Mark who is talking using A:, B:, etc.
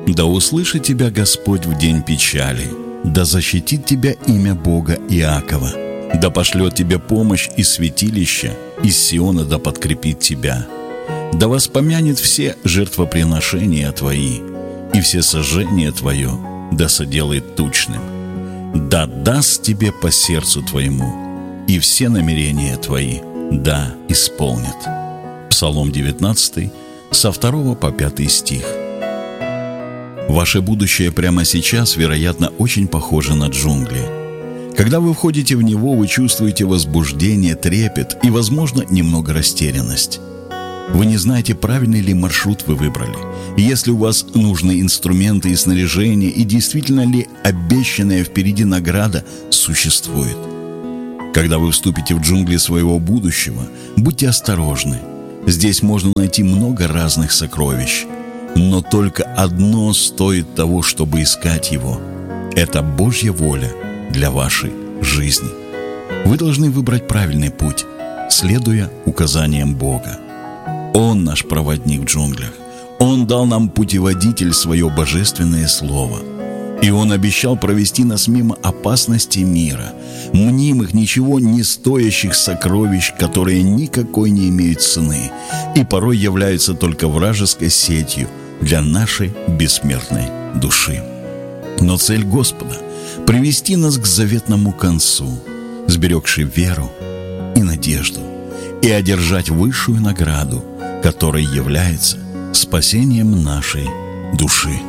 A: Да услышит тебя Господь в день печали, да защитит тебя имя Бога Иакова, да пошлет тебе помощь из святилища, из Сиона да подкрепит тебя, да воспомянет все жертвоприношения твои, и все сожжения твое да соделает тучным, да даст тебе по сердцу твоему, и все намерения твои да исполнит. Псалом 19, со 2 по 5 стих. Ваше будущее прямо сейчас, вероятно, очень похоже на джунгли. Когда вы входите в него, вы чувствуете возбуждение, трепет и, возможно, немного растерянность. Вы не знаете, правильный ли маршрут вы выбрали, если у вас нужны инструменты и снаряжение, и действительно ли обещанная впереди награда существует. Когда вы вступите в джунгли своего будущего, будьте осторожны. Здесь можно найти много разных сокровищ, но только одно стоит того, чтобы искать его. Это Божья воля для вашей жизни. Вы должны выбрать правильный путь, следуя указаниям Бога. Он наш проводник в джунглях. Он дал нам путеводитель, свое божественное слово. И Он обещал провести нас мимо опасностей мира, мнимых, ничего не стоящих сокровищ, которые никакой не имеют цены и порой являются только вражеской сетью для нашей бессмертной души. Но цель Господа – привести нас к заветному концу, сберегши веру и надежду, и одержать высшую награду, которой является спасением нашей души.